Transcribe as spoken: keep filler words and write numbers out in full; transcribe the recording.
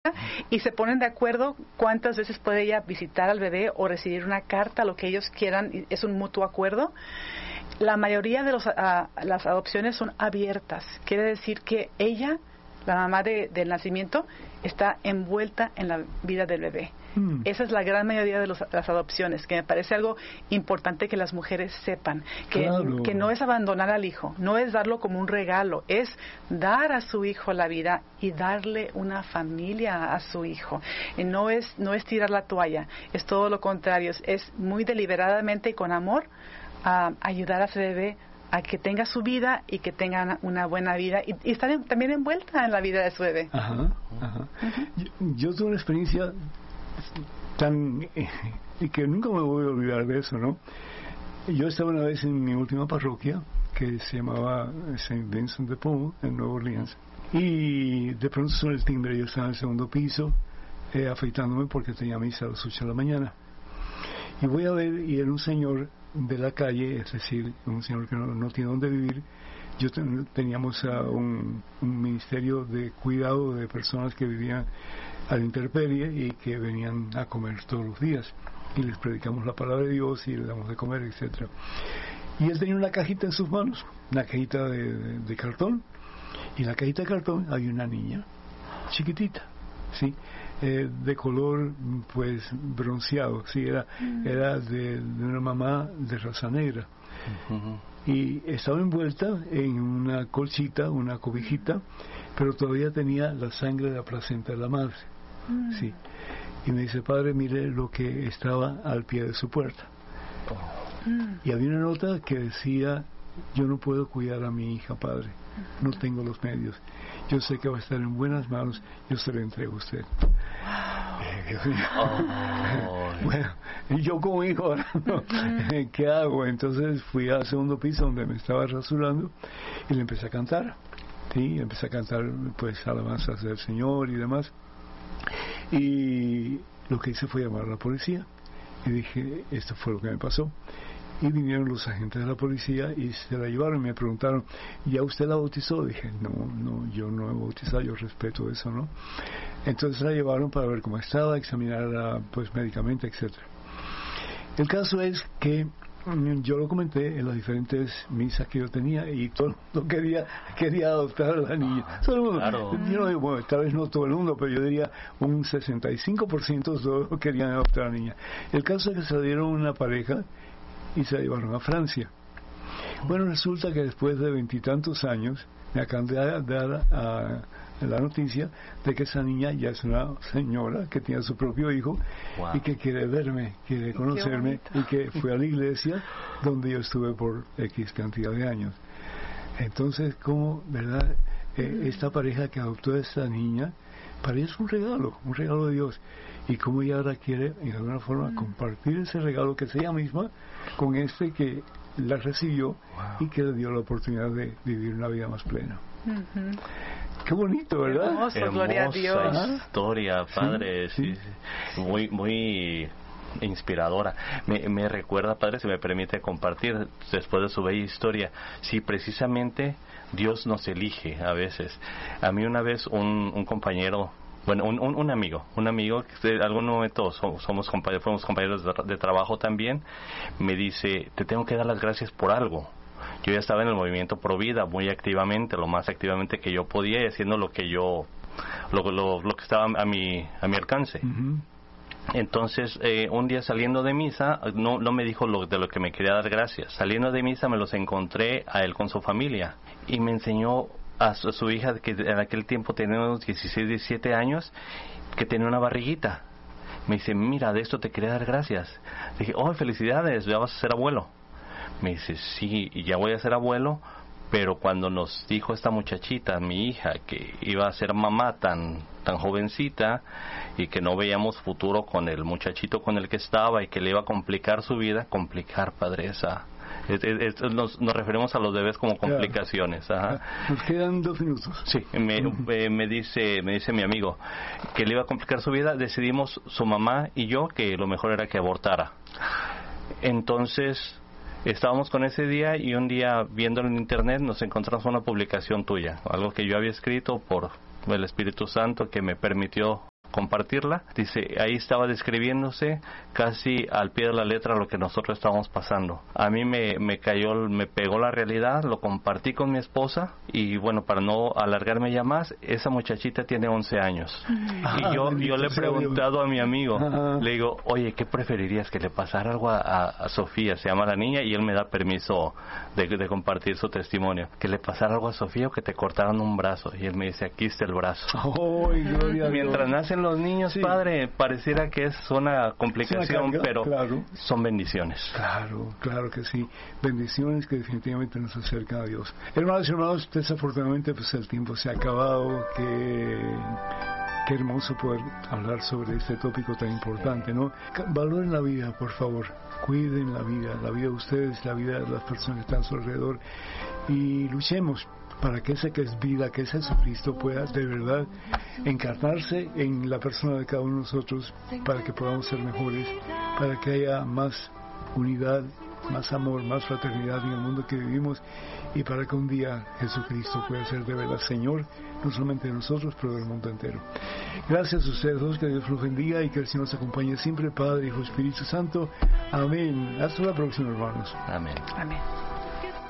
y se ponen de acuerdo cuántas veces puede ella visitar al bebé o recibir una carta, lo que ellos quieran, es un mutuo acuerdo. La mayoría de los, a, las adopciones son abiertas, quiere decir que ella, la mamá de, del nacimiento, está envuelta en la vida del bebé. Mm. Esa es la gran mayoría de los, las adopciones, que me parece algo importante que las mujeres sepan, que, claro. que no es abandonar al hijo, no es darlo como un regalo, es dar a su hijo la vida y darle una familia a su hijo. Y no es, no es tirar la toalla, es todo lo contrario, es, es muy deliberadamente y con amor a ayudar a ese bebé a que tenga su vida y que tenga una buena vida y, y estar en, también envuelta en la vida de su bebé. Ajá, ajá. Uh-huh. yo, yo tuve una experiencia tan eh, y que nunca me voy a olvidar de eso, ¿no? Yo estaba una vez en mi última parroquia que se llamaba Saint Vincent de Paul en Nueva Orleans y de pronto suena el timbre. Yo estaba en el segundo piso eh, afeitándome porque tenía misa a las ocho de la mañana y voy a ver y era un señor de la calle, es decir, un señor que no, no tiene dónde vivir. Yo ten, teníamos uh, un, un ministerio de cuidado de personas que vivían a la intemperie y que venían a comer todos los días y les predicamos la palabra de Dios y les damos de comer, etcétera. Y él tenía una cajita en sus manos, una cajita de, de, de cartón, y en la cajita de cartón había una niña chiquitita, sí, eh, de color pues bronceado, sí, era mm. era de, de una mamá de raza negra. Uh-huh. Y estaba envuelta en una colchita, una cobijita, pero todavía tenía la sangre de la placenta de la madre. Mm. Sí. Y me dice, padre, mire lo que estaba al pie de su puerta. Mm. Y había una nota que decía, yo no puedo cuidar a mi hija, padre, no tengo los medios. Yo sé que va a estar en buenas manos, yo se lo entrego a usted. Oh. Bueno, y yo como hijo, ahora, ¿no? ¿Qué hago? Entonces fui al segundo piso donde me estaba rasurando y le empecé a cantar, ¿sí? Empecé a cantar pues alabanzas del Señor y demás. Y lo que hice fue llamar a la policía y dije, esto fue lo que me pasó. Y vinieron los agentes de la policía y se la llevaron y me preguntaron, ¿ya usted la bautizó? Dije, no, no, yo no he bautizado, yo respeto eso, ¿no? Entonces la llevaron para ver cómo estaba, examinarla pues médicamente, etcétera. El caso es que yo lo comenté en las diferentes misas que yo tenía y todo el mundo quería, quería adoptar a la niña. Todo el mundo, claro. Yo no digo, bueno, tal vez no todo el mundo, pero yo diría un sesenta y cinco por ciento de todos querían adoptar a la niña. El caso es que se dieron una pareja y se la llevaron a Francia. Bueno, resulta que después de veintitantos años me acaban de dar a la noticia de que esa niña ya es una señora que tiene su propio hijo. Wow. Y que quiere verme, quiere conocerme y que fue a la iglesia donde yo estuve por X cantidad de años. Entonces, como, ¿verdad? Eh, esta pareja que adoptó a esta niña, para ella es un regalo, un regalo de Dios. Y como ella ahora quiere, de alguna forma, mm. compartir ese regalo que es ella misma con este que la recibió. Wow. Y que le dio la oportunidad de vivir una vida más plena. Uh-huh. Qué bonito, ¿verdad? Hermoso, hermosa gloria a Dios. Historia, padre, sí, sí. Sí. Muy, muy inspiradora. Me, me recuerda, padre, si me permite compartir después de su bella historia. Sí, precisamente Dios nos elige a veces. A mí una vez un, un compañero, bueno, un, un, un amigo, un amigo que en algún momento somos, somos compañeros, fuimos compañeros de, de trabajo también, me dice, te tengo que dar las gracias por algo. Yo ya estaba en el movimiento Pro Vida muy activamente, lo más activamente que yo podía, y haciendo lo que yo, lo, lo, lo que estaba a mi, a mi alcance. Uh-huh. Entonces, eh, un día saliendo de misa, no, no me dijo lo, de lo que me quería dar gracias. Saliendo de misa me los encontré a él con su familia y me enseñó a su, a su hija, que en aquel tiempo tenía unos dieciséis, diecisiete años, que tenía una barriguita. Me dice, mira, de esto te quería dar gracias. Dije, oh, felicidades, ya vas a ser abuelo. Me dice, sí, y ya voy a ser abuelo, pero cuando nos dijo esta muchachita, mi hija, que iba a ser mamá tan tan jovencita y que no veíamos futuro con el muchachito con el que estaba y que le iba a complicar su vida, complicar, padre, esa... Es, es, es, nos, nos referimos a los bebés como complicaciones. Ajá. Nos quedan dos minutos. Sí, me, eh, me dice me dice mi amigo que le iba a complicar su vida. Decidimos, su mamá y yo, que lo mejor era que abortara. Entonces estábamos con ese día y un día viéndolo en internet nos encontramos una publicación tuya, algo que yo había escrito por el Espíritu Santo que me permitió compartirla. Dice, ahí estaba describiéndose casi al pie de la letra lo que nosotros estábamos pasando. A mí me, me cayó, me pegó la realidad, lo compartí con mi esposa y bueno, para no alargarme ya más, esa muchachita tiene once años. Ah, y yo, yo le he preguntado a mi amigo, Ajá. le digo, oye, ¿qué preferirías? Que le pasara algo a, a, a Sofía, se llama la niña, y él me da permiso de, de compartir su testimonio. Que le pasara algo a Sofía o que te cortaran un brazo. Y él me dice, aquí está el brazo. Oh, gloria a Dios. Mientras nacen los niños, Sí. padre, pareciera que es una complicación, Es una carga, pero claro. son bendiciones. Claro, claro que sí. Bendiciones que definitivamente nos acercan a Dios. Hermanos y hermanos, desafortunadamente pues el tiempo se ha acabado. Que qué hermoso poder hablar sobre este tópico tan importante, ¿no? Valoren la vida, por favor. Cuiden la vida, la vida de ustedes, la vida de las personas que están a su alrededor. Y luchemos para que ese que es vida, que es Jesucristo, pueda de verdad encarnarse en la persona de cada uno de nosotros, para que podamos ser mejores, para que haya más unidad, más amor, más fraternidad en el mundo que vivimos, y para que un día Jesucristo pueda ser de verdad Señor, no solamente de nosotros, pero del mundo entero. Gracias a ustedes dos, que Dios los bendiga y que el Señor nos acompañe siempre, Padre, Hijo, Espíritu Santo. Amén. Hasta la próxima, hermanos. Amén. Amén.